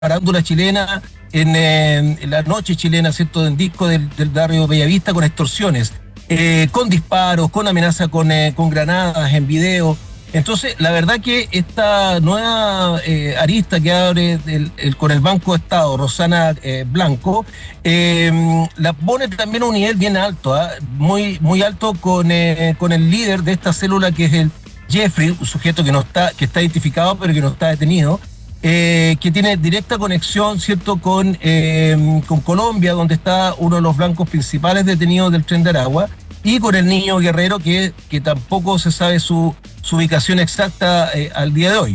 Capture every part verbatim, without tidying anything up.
farándula chilena, en, eh, en la noche chilena, ¿cierto?, en disco del, del barrio Bellavista con extorsiones, eh, con disparos, con amenaza con, eh, con granadas en video. Entonces, la verdad que esta nueva eh, arista que abre el, el, con el Banco Estado, Rosana eh, Blanco, eh, la pone también a un nivel bien alto, ¿eh? muy, muy alto con, eh, con el líder de esta célula, que es el Jeffrey, un sujeto que no está, que está identificado pero que no está detenido, eh, que tiene directa conexión, ¿cierto?, con, eh, con Colombia, donde está uno de los blancos principales detenidos del Tren de Aragua, y con el niño Guerrero, que, que tampoco se sabe su, su ubicación exacta eh, al día de hoy.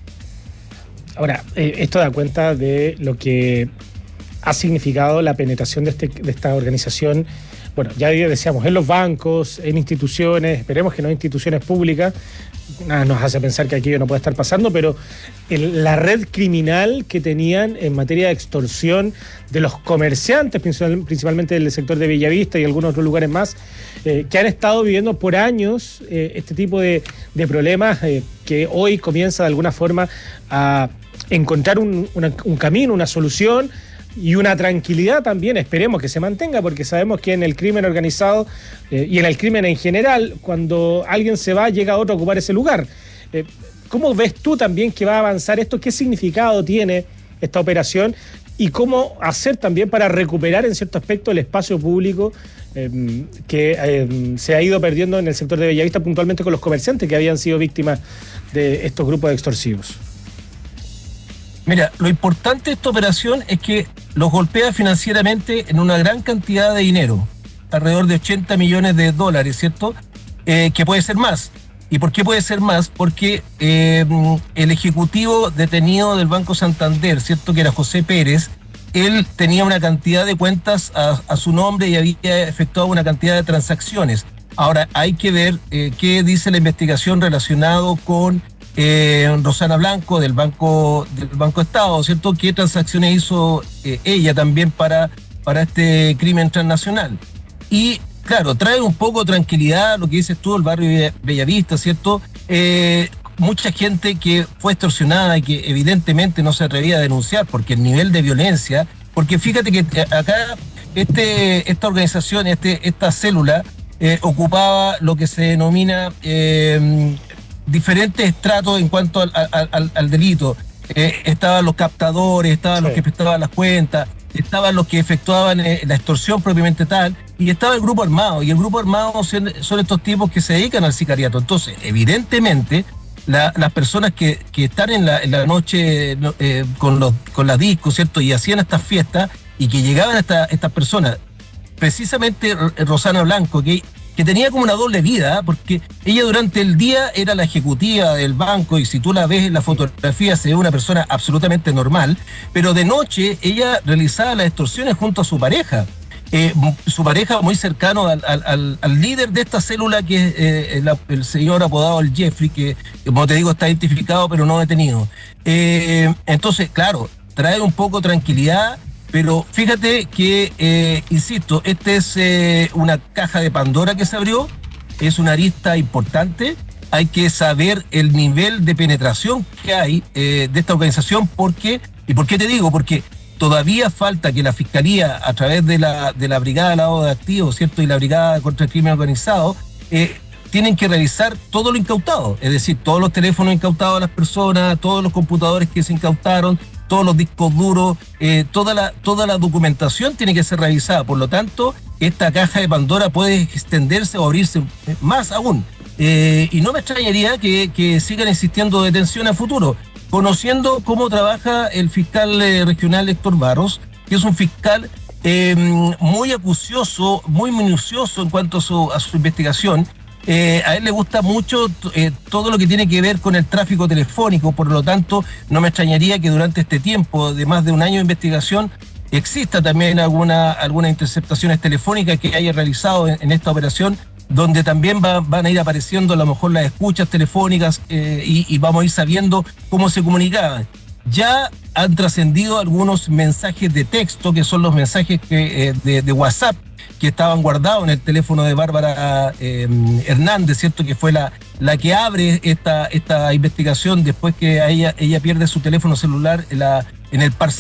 Ahora, eh, esto da cuenta de lo que ha significado la penetración de, este, de esta organización. Bueno, ya decíamos, en los bancos, en instituciones, esperemos que no instituciones públicas. Nada nos hace pensar que aquello no puede estar pasando, pero el, la red criminal que tenían en materia de extorsión de los comerciantes, principal, principalmente del sector de Bellavista y algunos otros lugares más, eh, que han estado viviendo por años eh, este tipo de, de problemas, eh, que hoy comienza de alguna forma a encontrar un, una, un camino, una solución y una tranquilidad también. Esperemos que se mantenga, porque sabemos que en el crimen organizado eh, y en el crimen en general, cuando alguien se va, llega otro a ocupar ese lugar. Eh, ¿Cómo ves tú también que va a avanzar esto? ¿Qué significado tiene esta operación? Y cómo hacer también para recuperar en cierto aspecto el espacio público eh, que eh, se ha ido perdiendo en el sector de Bellavista, puntualmente con los comerciantes que habían sido víctimas de estos grupos extorsivos. Mira, lo importante de esta operación es que los golpea financieramente en una gran cantidad de dinero, alrededor de ochenta millones de dólares, ¿cierto? Eh, que puede ser más. ¿Y por qué puede ser más? Porque eh, el ejecutivo detenido del Banco Santander, ¿cierto?, que era José Pérez, él tenía una cantidad de cuentas a, a su nombre y había efectuado una cantidad de transacciones. Ahora, hay que ver eh, qué dice la investigación relacionado con Eh, Rosana Blanco del Banco del Banco Estado, ¿cierto? ¿Qué transacciones hizo eh, ella también para, para este crimen transnacional? Y claro, trae un poco de tranquilidad lo que dices tú, el barrio Bellavista, ¿cierto? Eh, mucha gente que fue extorsionada y que evidentemente no se atrevía a denunciar porque el nivel de violencia, porque fíjate que acá este, esta organización, este, esta célula eh, ocupaba lo que se denomina eh, diferentes estratos en cuanto al, al, al, al delito. Eh, estaban los captadores, estaban sí. los que prestaban las cuentas, estaban los que efectuaban eh, la extorsión propiamente tal, y estaba el grupo armado, y el grupo armado son, son estos tipos que se dedican al sicariato. Entonces, evidentemente, la, las personas que, que están en la, en la noche eh, con, los, con las discos, ¿cierto?, y hacían estas fiestas, y que llegaban esta, estas personas, precisamente Rosana Blanco, que que tenía como una doble vida, porque ella durante el día era la ejecutiva del banco, y si tú la ves en la fotografía se ve una persona absolutamente normal, pero de noche ella realizaba las extorsiones junto a su pareja, eh, su pareja muy cercano al, al, al líder de esta célula, que es eh, el, el señor apodado el Jeffrey, que como te digo está identificado pero no detenido. Eh, entonces, claro, trae un poco tranquilidad. Pero fíjate que, eh, insisto, esta es eh, una caja de Pandora que se abrió, es una arista importante. Hay que saber el nivel de penetración que hay eh, de esta organización. ¿Por qué? ¿Y por qué te digo? Porque todavía falta que la Fiscalía, a través de la, de la Brigada de Lavado de Activos, ¿cierto?, y la Brigada contra el Crimen Organizado, eh, tienen que revisar todo lo incautado, es decir, todos los teléfonos incautados a las personas, todos los computadores que se incautaron, todos los discos duros, eh, toda la toda la documentación tiene que ser revisada. Por lo tanto, esta caja de Pandora puede extenderse o abrirse más aún. Eh, y no me extrañaría que, que sigan existiendo detenciones a futuro, conociendo cómo trabaja el fiscal eh, regional Héctor Barros, que es un fiscal eh, muy acucioso, muy minucioso en cuanto a su, a su investigación. Eh, a él le gusta mucho eh, todo lo que tiene que ver con el tráfico telefónico, por lo tanto no me extrañaría que durante este tiempo de más de un año de investigación exista también alguna algunas interceptaciones telefónicas que haya realizado en, en esta operación, donde también va, van a ir apareciendo a lo mejor las escuchas telefónicas eh, y, y vamos a ir sabiendo cómo se comunicaban. Ya han trascendido algunos mensajes de texto, que son los mensajes que, eh, de, de WhatsApp, que estaban guardados en el teléfono de Bárbara eh, Hernández, ¿cierto?, que fue la, la que abre esta, esta investigación después que ella, ella pierde su teléfono celular, la, en el